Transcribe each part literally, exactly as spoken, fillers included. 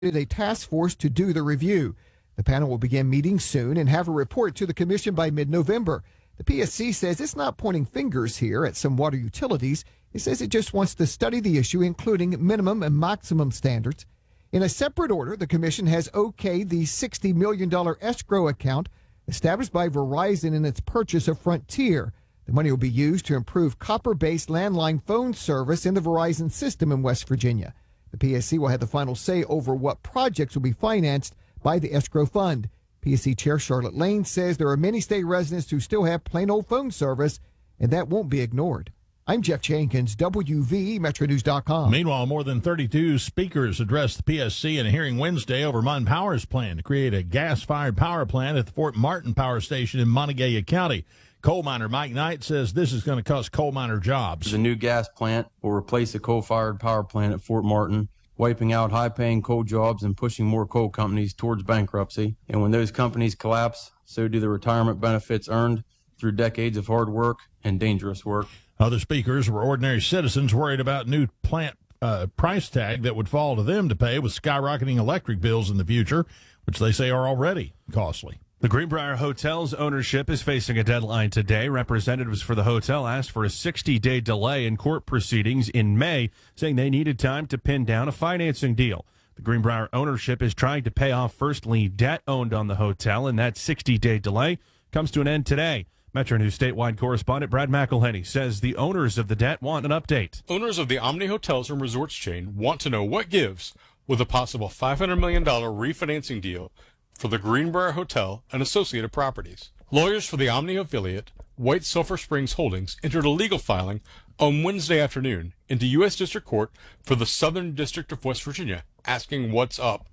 a task force to do the review. The panel will begin meeting soon and have a report to the commission by mid-November. The P S C says it's not pointing fingers here at some water utilities. It says it just wants to study the issue, including minimum and maximum standards. In a separate order, the commission has okayed the sixty million dollars escrow account established by Verizon in its purchase of Frontier. The money will be used to improve copper-based landline phone service in the Verizon system in West Virginia. The P S C will have the final say over what projects will be financed by the escrow fund. P S C Chair Charlotte Lane says there are many state residents who still have plain old phone service, and that won't be ignored. I'm Jeff Jenkins, W V E Metro News dot com. Meanwhile, more than thirty-two speakers addressed the P S C in a hearing Wednesday over Mon Power's plan to create a gas-fired power plant at the Fort Martin Power Station in Montague County. Coal miner Mike Knight says this is going to cost coal miner jobs. The new gas plant will replace the coal-fired power plant at Fort Martin, wiping out high-paying coal jobs and pushing more coal companies towards bankruptcy. And when those companies collapse, so do the retirement benefits earned through decades of hard work and dangerous work. Other speakers were ordinary citizens worried about new plant uh, price tag that would fall to them to pay with skyrocketing electric bills in the future, which they say are already costly. The Greenbrier Hotel's ownership is facing a deadline today. Representatives for the hotel asked for a sixty-day delay in court proceedings in May, saying they needed time to pin down a financing deal. The Greenbrier ownership is trying to pay off first lien debt owned on the hotel, and that sixty-day delay comes to an end today. Metro News statewide correspondent Brad McElhenney says the owners of the debt want an update. Owners of the Omni Hotels and Resorts chain want to know what gives with a possible five hundred million dollars refinancing deal for the Greenbrier Hotel and associated properties. Lawyers for the Omni affiliate, White Sulphur Springs Holdings, entered a legal filing on Wednesday afternoon into U S District Court for the Southern District of West Virginia, asking what's up.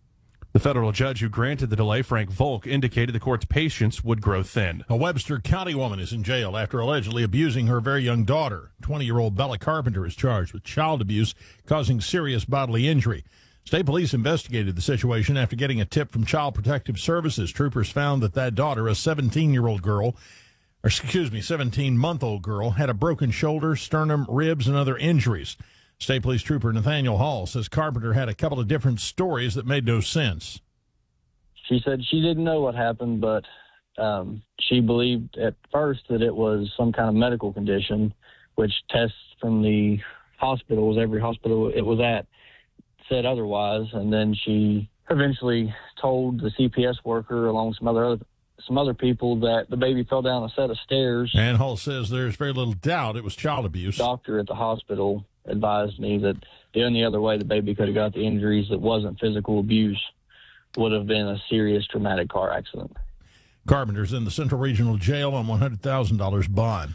The federal judge who granted the delay, Frank Volk, indicated the court's patience would grow thin. A Webster County woman is in jail after allegedly abusing her very young daughter. twenty-year-old Bella Carpenter is charged with child abuse causing serious bodily injury. State police investigated the situation after getting a tip from Child Protective Services. Troopers found that that daughter, a seventeen-year-old girl, or excuse me, seventeen-month-old girl, had a broken shoulder, sternum, ribs, and other injuries. State Police Trooper Nathaniel Hall says Carpenter had a couple of different stories that made no sense. She said she didn't know what happened, but um, she believed at first that it was some kind of medical condition, which tests from the hospitals, every hospital it was at, said otherwise. And then she eventually told the C P S worker, along with some other some other people, that the baby fell down a set of stairs. And Hall says there's very little doubt it was child abuse. The doctor at the hospital advised me that the only other way the baby could have got the injuries that wasn't physical abuse would have been a serious traumatic car accident. Carpenter's in the Central Regional Jail on one hundred thousand dollars bond.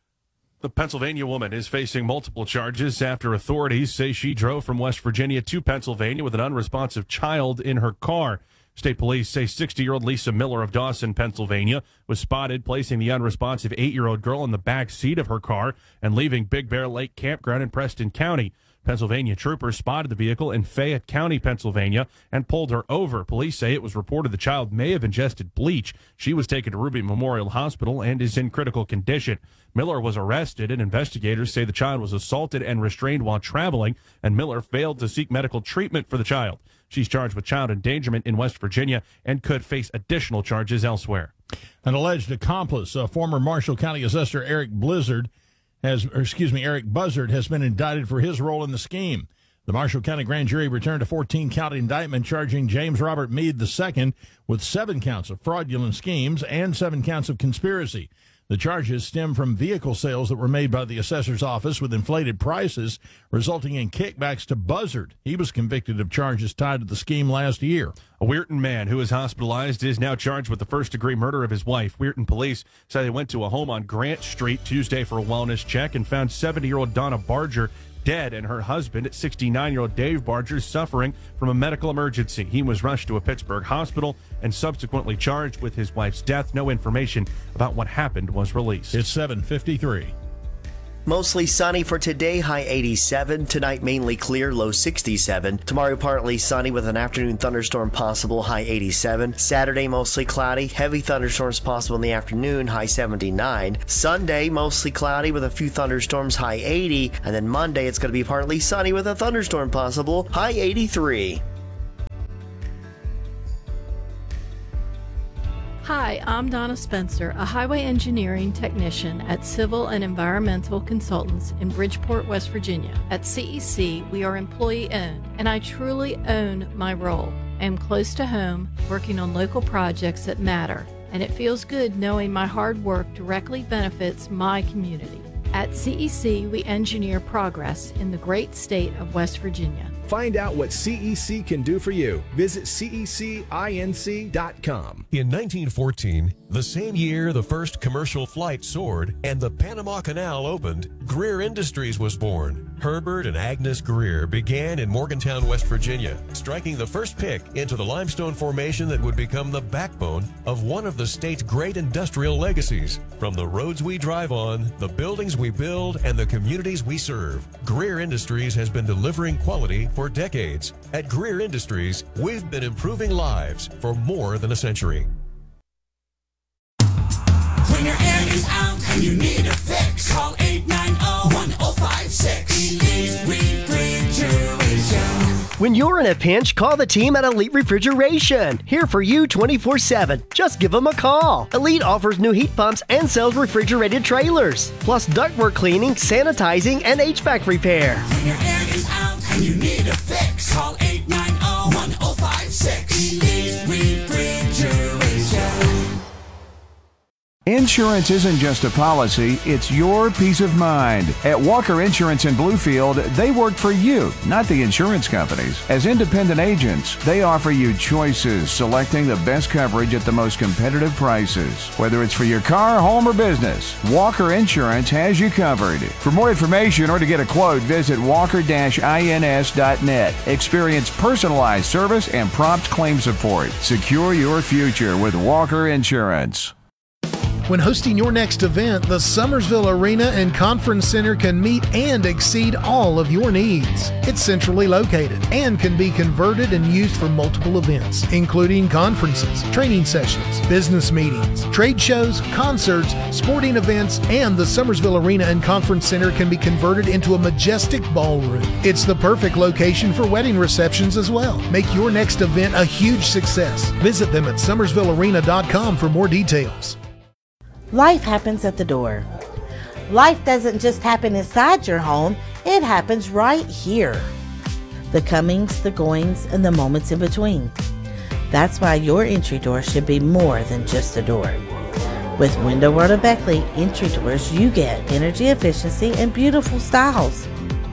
The Pennsylvania woman is facing multiple charges after authorities say she drove from West Virginia to Pennsylvania with an unresponsive child in her car. State police say sixty-year-old Lisa Miller of Dawson, Pennsylvania, was spotted placing the unresponsive eight-year-old girl in the back seat of her car and leaving Big Bear Lake Campground in Preston County. Pennsylvania troopers spotted the vehicle in Fayette County, Pennsylvania, and pulled her over. Police say it was reported the child may have ingested bleach. She was taken to Ruby Memorial Hospital and is in critical condition. Miller was arrested, and investigators say the child was assaulted and restrained while traveling, and Miller failed to seek medical treatment for the child. She's charged with child endangerment in West Virginia and could face additional charges elsewhere. An alleged accomplice, uh, former Marshall County Assessor Eric Blizzard, has, or excuse me, Eric Buzzard has been indicted for his role in the scheme. The Marshall County Grand Jury returned a fourteen-count indictment charging James Robert Meade the Second with seven counts of fraudulent schemes and seven counts of conspiracy. The charges stem from vehicle sales that were made by the assessor's office with inflated prices, resulting in kickbacks to Buzzard. He was convicted of charges tied to the scheme last year. A Weirton man who is hospitalized is now charged with the first-degree murder of his wife. Weirton police say they went to a home on Grant Street Tuesday for a wellness check and found seventy-year-old Donna Barger dead and her husband, sixty-nine-year-old Dave Barger, suffering from a medical emergency. He was rushed to a Pittsburgh hospital and subsequently charged with his wife's death. No information about what happened was released. It's seven fifty-three. Mostly sunny for today, high eighty-seven. Tonight, mainly clear, low sixty-seven. Tomorrow, partly sunny with an afternoon thunderstorm possible, high eighty-seven. Saturday, mostly cloudy. Heavy thunderstorms possible in the afternoon, high seventy-nine. Sunday, mostly cloudy with a few thunderstorms, high eighty. And then Monday, it's going to be partly sunny with a thunderstorm possible, high eighty-three. Hi, I'm Donna Spencer, a highway engineering technician at Civil and Environmental Consultants in Bridgeport, West Virginia. At C E C, we are employee-owned, and I truly own my role. I am close to home, working on local projects that matter, and it feels good knowing my hard work directly benefits my community. At C E C, we engineer progress in the great state of West Virginia. Find out what C E C can do for you. Visit C E C inc dot com. In nineteen fourteen, the same year the first commercial flight soared and the Panama Canal opened, Greer Industries was born. Herbert and Agnes Greer began in Morgantown, West Virginia, striking the first pick into the limestone formation that would become the backbone of one of the state's great industrial legacies. From the roads we drive on, the buildings we build, and the communities we serve, Greer Industries has been delivering quality for decades. At Greer Industries, we've been improving lives for more than a century. When your air is out and you need a fix, call eight nine zero, one zero five six. Elite Refrigeration. When you're in a pinch, call the team at Elite Refrigeration. Here for you twenty-four seven. Just give them a call. Elite offers new heat pumps and sells refrigerated trailers, plus ductwork cleaning, sanitizing, and H V A C repair. When your air is out and you need a fix, call eight nine zero, one zero five six. Elite Refrigeration. Insurance isn't just a policy, it's your peace of mind. At Walker Insurance in Bluefield, they work for you, not the insurance companies. As independent agents, they offer you choices, selecting the best coverage at the most competitive prices. Whether it's for your car, home, or business, Walker Insurance has you covered. For more information or to get a quote, visit walker dash ins dot net. Experience personalized service and prompt claim support. Secure your future with Walker Insurance. When hosting your next event, the Summersville Arena and Conference Center can meet and exceed all of your needs. It's centrally located and can be converted and used for multiple events, including conferences, training sessions, business meetings, trade shows, concerts, sporting events, and the Summersville Arena and Conference Center can be converted into a majestic ballroom. It's the perfect location for wedding receptions as well. Make your next event a huge success. Visit them at summersville arena dot com for more details. Life happens at the door. Life doesn't just happen inside your home, it happens right here. The comings, the goings, and the moments in between. That's why your entry door should be more than just a door. With Window World of Beckley entry doors, you get energy efficiency and beautiful styles.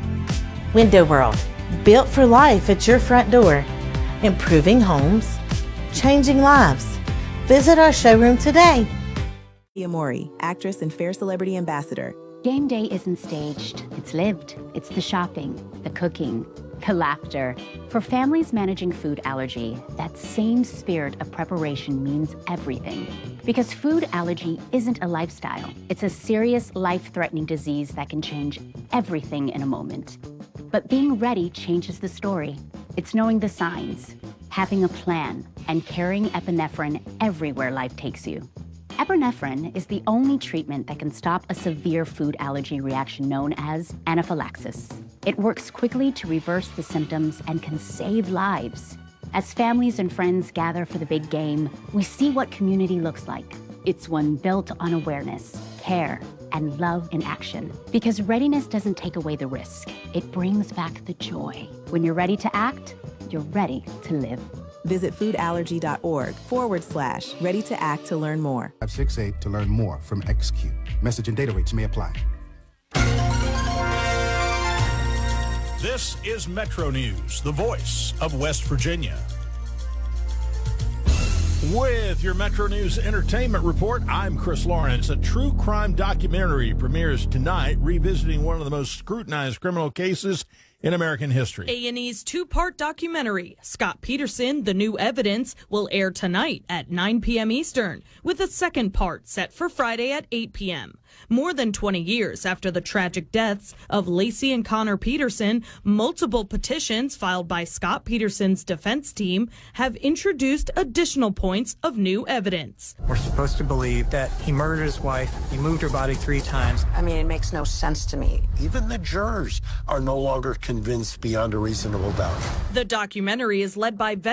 Window World, built for life at your front door. Improving homes, changing lives. Visit our showroom today. Amori, actress and Fair Celebrity Ambassador. Game day isn't staged, it's lived. It's the shopping, the cooking, the laughter. For families managing food allergy, that same spirit of preparation means everything. Because food allergy isn't a lifestyle. It's a serious, life-threatening disease that can change everything in a moment. But being ready changes the story. It's knowing the signs, having a plan, and carrying epinephrine everywhere life takes you. Epinephrine is the only treatment that can stop a severe food allergy reaction known as anaphylaxis. It works quickly to reverse the symptoms and can save lives. As families and friends gather for the big game, we see what community looks like. It's one built on awareness, care, and love in action. Because readiness doesn't take away the risk, it brings back the joy. When you're ready to act, you're ready to live. Visit foodallergy.org forward slash ready to act to learn more. five six eight to learn more from X Q. Message and data rates may apply. This is Metro News, the voice of West Virginia. With your Metro News Entertainment Report, I'm Chris Lawrence. A true crime documentary premieres tonight, revisiting one of the most scrutinized criminal cases in American history. A and E's two-part documentary, Scott Peterson, The New Evidence, will air tonight at nine p.m. Eastern, with a second part set for Friday at eight p.m. More than twenty years after the tragic deaths of Lacey and Connor Peterson, multiple petitions filed by Scott Peterson's defense team have introduced additional points of new evidence. We're supposed to believe that he murdered his wife, he moved her body three times. I mean, it makes no sense to me. Even the jurors are no longer convinced beyond a reasonable doubt. The documentary is led by